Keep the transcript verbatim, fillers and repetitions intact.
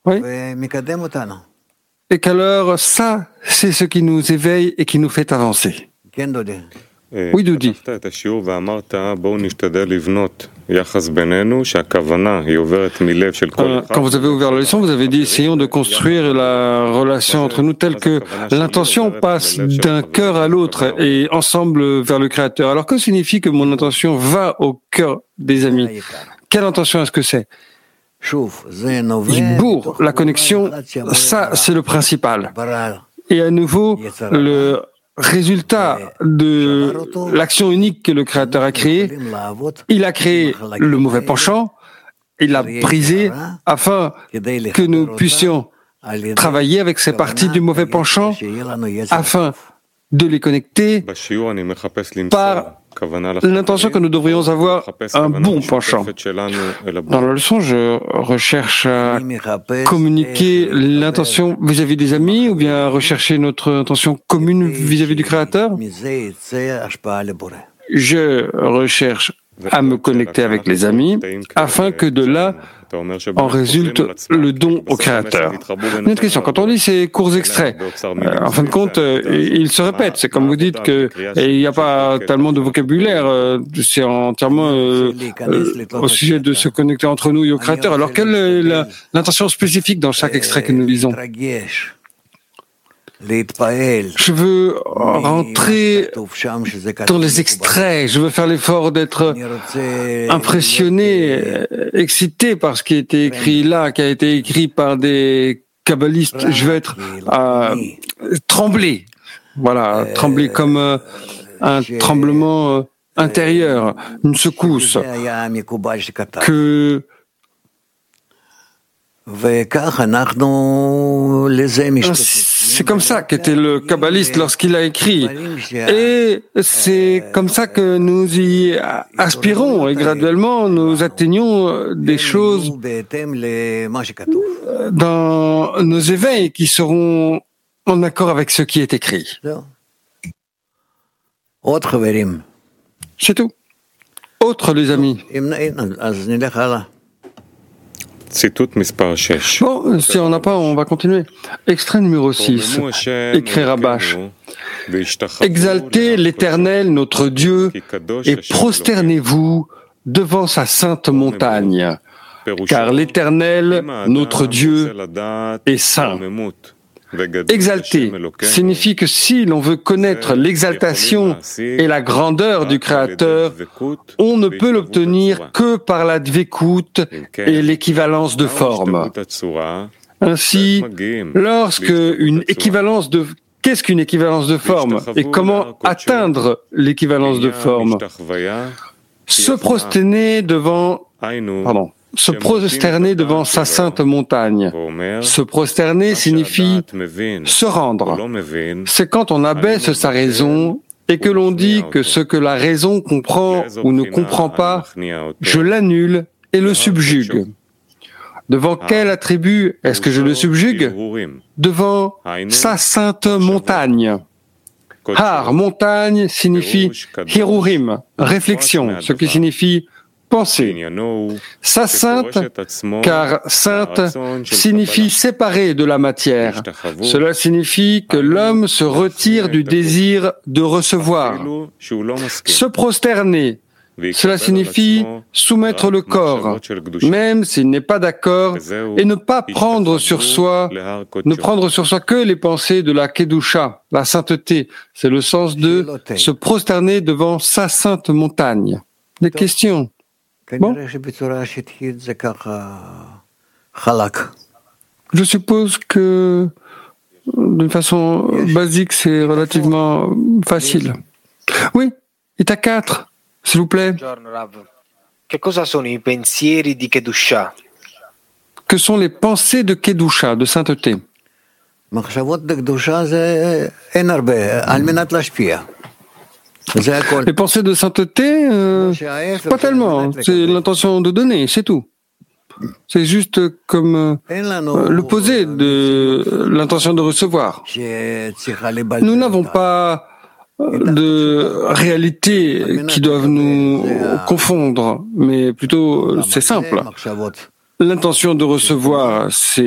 Oui. Et qu'alors, ça, c'est ce qui nous éveille et qui nous fait avancer. Oui, Doudi. Euh, Quand vous avez ouvert la leçon, vous avez dit essayons de construire la relation entre nous telle que l'intention passe d'un cœur à l'autre et ensemble vers le Créateur. Alors que signifie que mon intention va au cœur des amis? Quelle intention est-ce que c'est? Bourg, la connexion, ça c'est le principal. Et à nouveau, le résultat de l'action unique que le Créateur a créée, il a créé le mauvais penchant, il l'a brisé afin que nous puissions travailler avec ces parties du mauvais penchant afin de les connecter par l'intention que nous devrions avoir un bon penchant. Dans la leçon, je recherche à communiquer l'intention vis-à-vis des amis ou bien rechercher notre intention commune vis-à-vis du Créateur. Je recherche à me connecter avec les amis afin que de là en résulte le don au Créateur. Une autre question, quand on lit ces courts extraits, euh, en fin de compte, euh, ils se répètent. C'est comme vous dites que il n'y a pas tellement de vocabulaire, euh, c'est entièrement euh, euh, au sujet de se connecter entre nous et au Créateur. Alors quelle est la, l'intention spécifique dans chaque extrait que nous lisons? Je veux rentrer dans les extraits, je veux faire l'effort d'être impressionné, excité par ce qui a été écrit là, qui a été écrit par des kabbalistes. Je veux être euh, tremblé, voilà, trembler comme euh, un tremblement euh, intérieur, une secousse, que c'est comme ça qu'était le kabbaliste lorsqu'il a écrit. Et c'est comme ça que nous y aspirons et graduellement nous atteignons des choses dans nos éveils qui seront en accord avec ce qui est écrit. C'est tout. Autre, les amis. Bon, si on n'a pas, on va continuer. Extrait numéro six, écrit Rabash. Exaltez l'Éternel, notre Dieu, et prosternez-vous devant sa sainte montagne, car l'Éternel, notre Dieu, est saint. Exalter signifie que si l'on veut connaître l'exaltation et la grandeur du Créateur, on ne peut l'obtenir que par la dvekut et l'équivalence de forme. Ainsi, lorsque une équivalence de Qu'est-ce qu'une équivalence de forme et comment atteindre l'équivalence de forme? Se prosterner devant Pardon. Se prosterner devant sa sainte montagne. Se prosterner signifie se rendre. C'est quand on abaisse sa raison et que l'on dit que ce que la raison comprend ou ne comprend pas, je l'annule et le subjugue. Devant quel attribut est-ce que je le subjugue? Devant sa sainte montagne. Har, montagne, signifie hirurim, réflexion, ce qui signifie pensée. Sa sainte, car sainte signifie séparée de la matière. Cela signifie que l'homme se retire du désir de recevoir. Se prosterner, cela signifie soumettre le corps, même s'il n'est pas d'accord, et ne pas prendre sur soi, ne prendre sur soi que les pensées de la Kedusha, la sainteté. C'est le sens de se prosterner devant sa sainte montagne. Des questions? Bon. Je suppose que d'une façon basique, c'est relativement facile. Oui, Ita quatre, s'il vous plaît. Que sont les pensées de Kedusha, de sainteté? Les pensées de sainteté, euh, pas tellement. C'est l'intention de donner, c'est tout. C'est juste comme euh, l'opposé de l'intention de recevoir. Nous n'avons pas de réalités qui doivent nous confondre, mais plutôt c'est simple. L'intention de recevoir, c'est